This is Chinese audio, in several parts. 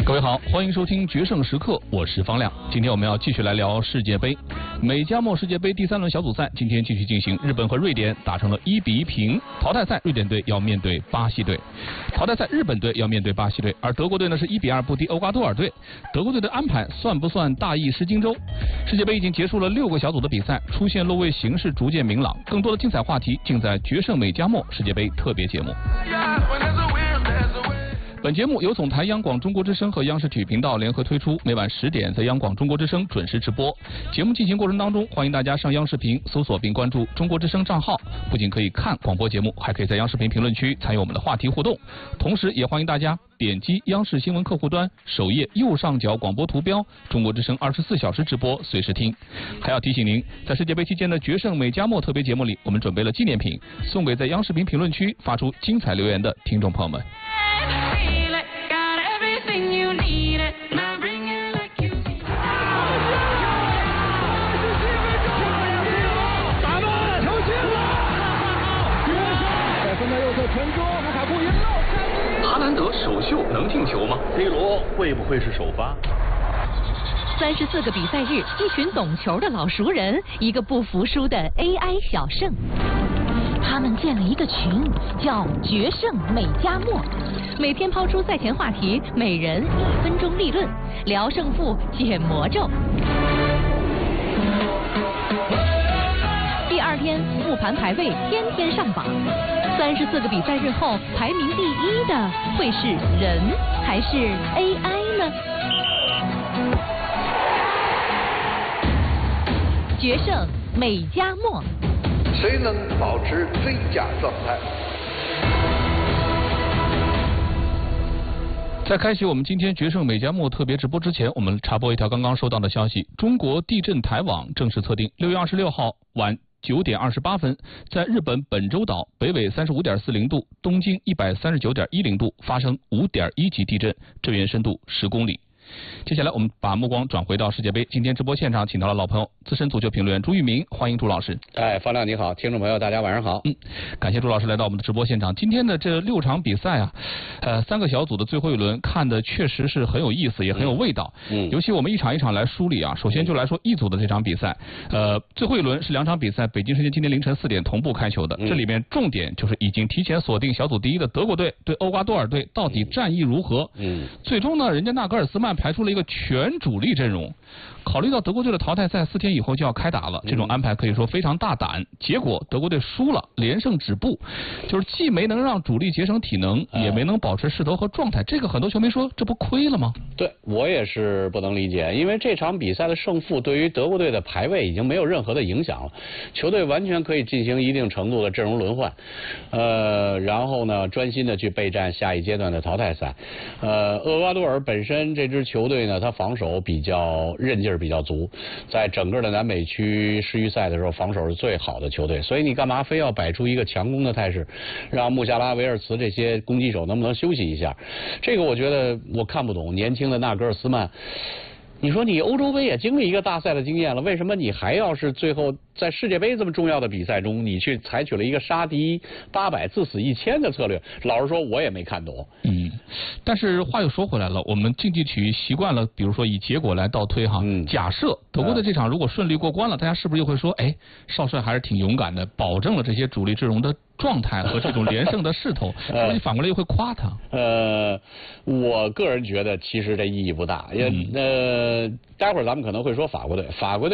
各位好，欢迎收听决胜时刻，我是方亮。今天我们要继续来聊世界杯。美加墨世界杯第3轮小组赛今天继续进行，日本和瑞典打成了1-1平。淘汰赛瑞典队要面对巴西队，淘汰赛日本队要面对巴西队，而德国队呢是1-2不敌厄瓜多尔队。德国队的安排算不算大意失荆州？世界杯已经结束了6个小组的比赛，出线落位形势逐渐明朗。更多的精彩话题尽在决胜美加墨世界杯特别节目。本节目由总台央广中国之声和央视体育频道联合推出，每晚10点在央广中国之声准时直播。节目进行过程当中，欢迎大家上央视频搜索并关注中国之声账号，不仅可以看广播节目，还可以在央视频评论区参与我们的话题互动。同时也欢迎大家点击央视新闻客户端首页右上角广播图标，中国之声24小时直播，随时听。还要提醒您，在世界杯期间的决胜美加墨特别节目里，我们准备了纪念品，送给在央视频评论区发出精彩留言的听众朋友们。哈兰德首秀能进球吗 ？C 罗会不会是首发 ？34个比赛日，一群懂球的老熟人，一个不服输的 AI 小胜。他们建了一个群，叫决胜美加墨，每天抛出赛前话题，每人1分钟立论，聊胜负，解魔咒。第2天复盘排位，天天上榜。34个比赛日后，排名第1的会是人还是 AI 呢？决胜美加墨， 谁能保持最佳状态？ 在开启我们今天决胜美加墨特别直播之前，我们插播一条刚刚收到的消息：中国地震台网正式测定6月26号晚9点28分，在日本本州岛北纬35.40度、东经139.10度发生5.1级地震，震源深度10公里。接下来我们把目光转回到世界杯，今天直播现场请到了老朋友资深足球评论员朱玉明，欢迎朱老师。 方亮你好，听众朋友大家晚上好。 感谢朱老师来到我们的直播现场。今天的这6场比赛啊，3个小组的最后一轮看的确实是很有意思，也很有味道。尤其我们一场一场来梳理啊。首先就来说一组的这场比赛，最后一轮是2场比赛，北京时间今天凌晨4点同步开球的。这里面重点就是已经提前锁定小组第1的德国队对厄瓜多尔队到底战意如何。最终呢，人家纳格尔斯曼排出了一个全主力阵容。考虑到德国队的淘汰赛4天以后就要开打了，这种安排可以说非常大胆。结果德国队输了，连胜止步，就是既没能让主力节省体能，也没能保持势头和状态。这个很多球迷说，这不亏了吗？ 对，我也是不能理解，因为这场比赛的胜负对于德国队的排位已经没有任何的影响了，球队完全可以进行一定程度的阵容轮换，然后呢，专心的去备战下一阶段的淘汰赛。厄瓜多尔本身这支球队呢，他防守比较韧劲儿比较足，在整个的南美区世预赛的时候，防守是最好的球队，所以你干嘛非要摆出一个强攻的态势，让穆夏拉、维尔茨这些攻击手能不能休息一下？这个我觉得我看不懂。年轻的纳格尔斯曼，你说你欧洲杯也经历一个大赛的经验了，为什么你还要是最后在世界杯这么重要的比赛中，你去采取了一个杀敌800自死1000的策略？老实说，我也没看懂。 但是话又说回来了，我们竞技体育习惯了，比如说以结果来倒推哈。假设德国的这场如果顺利过关了，大家是不是又会说，哎，少帅还是挺勇敢的，保证了这些主力阵容的状态和这种连胜的势头，是不是你反过来又会夸他？ 我个人觉得其实这意义不大。待会儿咱们可能会说法国队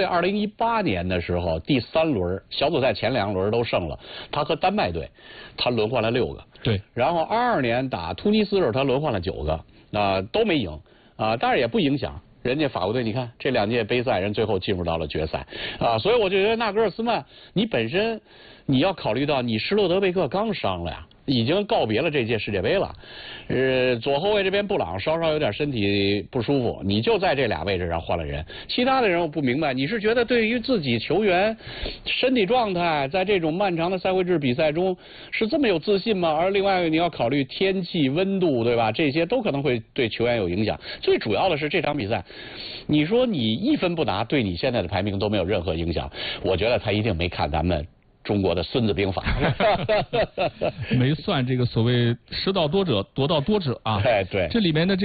2018年的时候第3轮小组赛前2轮都胜了，他和丹麦队他轮换了6个， 对，然后22年打突尼斯时候他轮换了9个，都没赢但是也不影响人家法国队，你看这2届杯赛人最后进入到了决赛所以我就觉得纳格尔斯曼你本身你要考虑到你施洛德贝克刚伤了呀，已经告别了这届世界杯了。左后卫这边布朗稍稍有点身体不舒服，你就在这俩位置上换了人。其他的人我不明白，你是觉得对于自己球员身体状态在这种漫长的赛会制比赛中是这么有自信吗？而另外你要考虑天气温度，对吧？这些都可能会对球员有影响。最主要的是这场比赛，你说你一分不拿，对你现在的排名都没有任何影响。我觉得他一定没看咱们中国的《孙子兵法》 没算这个所谓失道多者夺道多者啊。 对， 这里面的